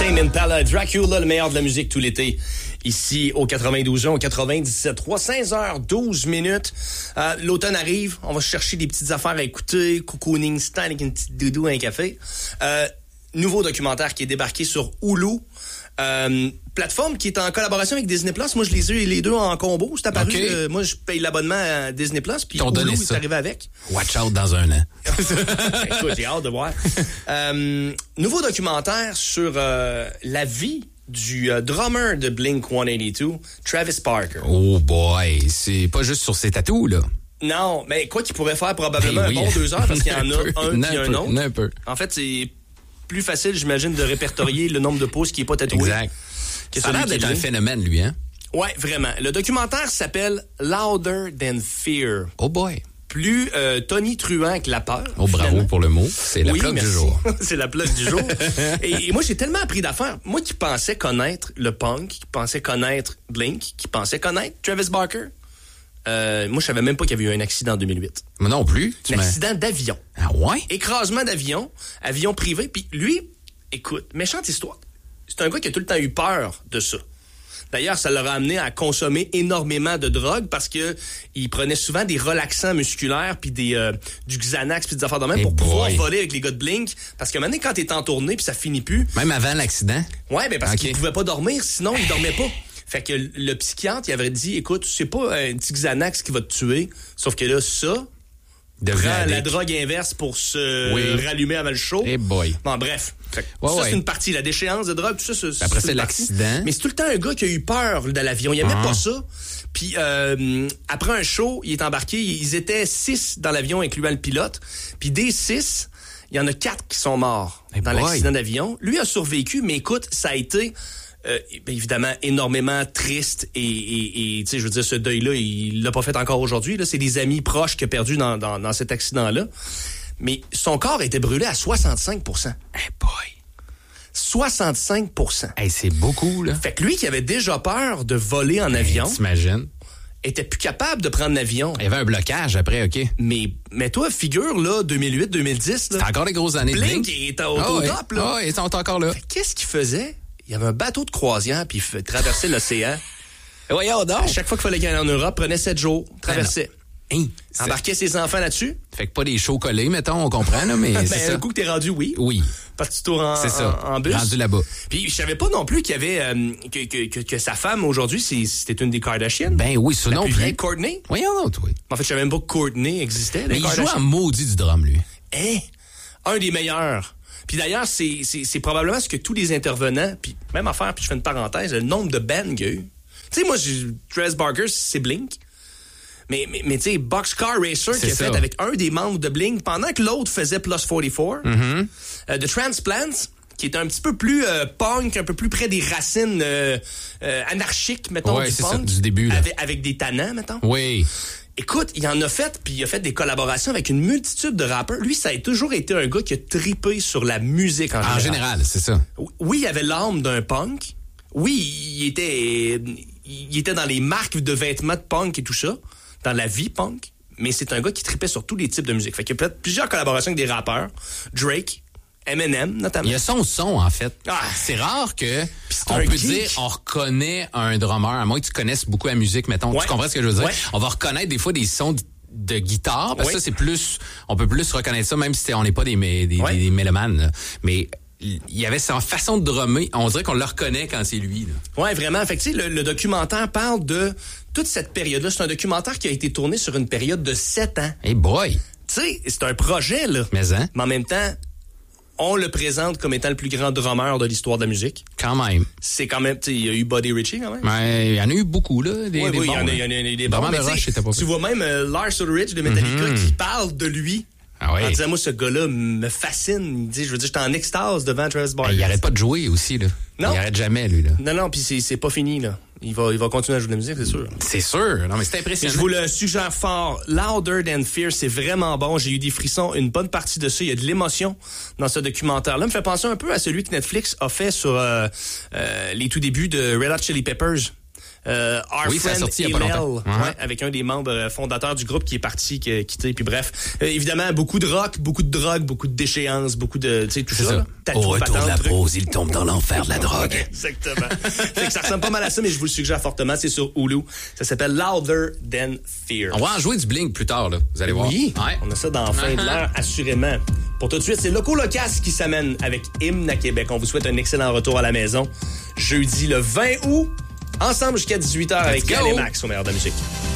Tame Impala, Dracula, le meilleur de la musique tout l'été. Ici, au 92 ans, au 97.3, 16h12. L'automne arrive, on va chercher des petites affaires à écouter, cocooning style avec une petite doudou et un café. Nouveau documentaire qui est débarqué sur Hulu. Plateforme qui est en collaboration avec Disney+. Moi, je les ai les deux en combo. C'est apparu. Okay. Moi, je paye l'abonnement à Disney+. Puis Hulu est arrivé avec. Watch out dans un an. Écoute, j'ai hâte de voir. Nouveau documentaire sur la vie du drummer de Blink-182, Travis Barker. Oh boy, c'est pas juste sur ses tatous, là. Non, mais quoi qu'il pourrait faire probablement un bon 2 heures parce qu'il y en a un puis un autre. Un peu. En fait, c'est plus facile, j'imagine, de répertorier le nombre de pouces qui n'est pas tatoué. Exact. Ça a l'air d'être un phénomène, lui, hein? Ouais, vraiment. Le documentaire s'appelle Louder Than Fear. Oh boy. Plus tonitruant que la peur. Oh, bravo finalement. Pour le mot. C'est la plug du jour. C'est la plug du jour. Et moi, j'ai tellement appris d'affaires. Moi qui pensais connaître le punk, qui pensais connaître Blink, qui pensais connaître Travis Barker, moi, je savais même pas qu'il y avait eu un accident en 2008. Moi non plus. Un accident d'avion. Ah ouais? Écrasement d'avion, avion privé. Puis lui, écoute, méchante histoire. C'est un gars qui a tout le temps eu peur de ça. D'ailleurs, ça l'a amené à consommer énormément de drogue parce que il prenait souvent des relaxants musculaires puis du Xanax puis des affaires de même pour pouvoir voler avec les gars de Blink. Parce que maintenant, quand t'es en tournée puis ça finit plus. Même avant l'accident? Ouais, ben parce qu'il pouvait pas dormir, sinon il dormait pas. Fait que le psychiatre, il avait dit, écoute, c'est pas un petit Xanax qui va te tuer. Sauf que là, ça... prend la drogue inverse pour se rallumer avant le show. Hey boy. Bon, bref. C'est une partie. La déchéance de drogue, tout ça, c'est après, c'est l'accident. Mais c'est tout le temps un gars qui a eu peur de l'avion. Il aimait pas ça. Puis après un show, il est embarqué. Ils étaient 6 dans l'avion, incluant le pilote. Puis des 6, il y en a 4 qui sont morts dans l'accident d'avion. Lui a survécu, mais écoute, ça a été... évidemment énormément triste et tu sais, je veux dire, ce deuil-là, il l'a pas fait encore aujourd'hui, là. C'est des amis proches qu'il a perdu dans cet accident-là. Mais son corps a été brûlé à 65%. Hey boy! 65%. Hey, c'est beaucoup, là. Fait que lui qui avait déjà peur de voler en avion... T'imagines? Était plus capable de prendre l'avion. Il y avait un blocage après, OK. Mais toi, figure, là, 2008-2010... C'était encore des grosses années. Blink est au top, là. Ah, ils sont encore là. Qu'est-ce qu'il faisait? Il y avait un bateau de croisière, puis il traversait l'océan. Voyons donc! À chaque fois qu'il fallait qu'il aille en Europe, prenait 7 jours, traversait. Embarquait ses enfants là-dessus. Fait que pas des shows collés, mettons, on comprend, là, mais c'est ça. Un coup que t'es rendu, oui. Oui. Parti tour en bus. Rendu là-bas. Puis je savais pas non plus qu'il y avait que sa femme aujourd'hui, c'était une des Kardashians. Ben oui, ça non plus. Kourtney. Voyons donc, oui. En fait, je savais même pas que Kourtney existait. Mais il joue en maudit du drum, lui. Un des meilleurs. Puis d'ailleurs, c'est probablement ce que tous les intervenants, puis même affaire, puis je fais une parenthèse, le nombre de bands qu'il y a eu. Tu sais, moi, Travis Barker, c'est Blink. Mais tu sais, Boxcar Racer qui a fait avec un des membres de Blink pendant que l'autre faisait Plus 44. The Transplants, qui est un petit peu plus punk, un peu plus près des racines anarchiques, mettons, du punk. Ça, du début, là. Avec des tannants, mettons. Oui. Écoute, il en a fait, puis il a fait des collaborations avec une multitude de rappeurs. Lui, ça a toujours été un gars qui a tripé sur la musique en général. En général, c'est ça. Oui, il avait l'âme d'un punk. Oui, il était dans les marques de vêtements de punk et tout ça, dans la vie punk. Mais c'est un gars qui tripait sur tous les types de musique. Fait qu'il y a plusieurs collaborations avec des rappeurs. Drake, Eminem, notamment. Il y a son en fait. C'est rare que on peut dire on reconnaît un drummer, à moins que tu connaisses beaucoup la musique, mettons. Tu comprends ce que je veux dire? On va reconnaître des fois des sons de guitare, parce que ça, c'est plus... On peut plus reconnaître ça, même si on n'est pas des mélomanes. Là. Mais il y avait sa façon de drummer. On dirait qu'on le reconnaît quand c'est lui. Là. Ouais, vraiment. Fait que, tu sais, le documentaire parle de toute cette période-là. C'est un documentaire qui a été tourné sur une période de 7 ans. Hey boy! Tu sais, c'est un projet, là. Mais en même temps... On le présente comme étant le plus grand drummer de l'histoire de la musique. Quand même. C'est quand même, tu sais, il y a eu Buddy Ritchie quand même. Ouais, il y en a eu beaucoup, là. Il y en a eu des bons. Tu vois même Lars Ulrich de Metallica qui parle de lui. Ah oui. En disant, moi, ce gars-là me fascine. Il dit, je veux dire, j'étais en extase devant Travis Barker. Il arrête pas de jouer aussi, là. Non. Il arrête jamais, lui, là. Non, puis c'est pas fini, là. Il va continuer à jouer de la musique, c'est sûr. C'est sûr. Non, mais c'est impressionnant. Je vous le suggère fort. Louder Than Fear, c'est vraiment bon. J'ai eu des frissons, une bonne partie de ça. Il y a de l'émotion dans ce documentaire-là. Me fait penser un peu à celui que Netflix a fait sur les tout débuts de Red Hot Chili Peppers. Our ça a Friend sorti il y a pas Emel, longtemps. avec un des membres fondateurs du groupe qui est parti, qui a quitté, puis bref. Évidemment, beaucoup de rock, beaucoup de drogue, beaucoup de déchéances, beaucoup de, tu sais, tout ça. Au retour de la pause, il tombe dans l'enfer de la drogue. Exactement. Fait que ça ressemble pas mal à ça, mais je vous le suggère fortement. C'est sur Hulu. Ça s'appelle Louder Than Fear. On va en jouer du Blink plus tard, là. Vous allez voir. Oui, on a ça dans la fin de l'heure, assurément. Pour tout de suite, c'est Loco Locas qui s'amène avec Hymne à Québec. On vous souhaite un excellent retour à la maison. Jeudi le 20 août, ensemble jusqu'à 18h avec Yann et Max au meilleur de la musique.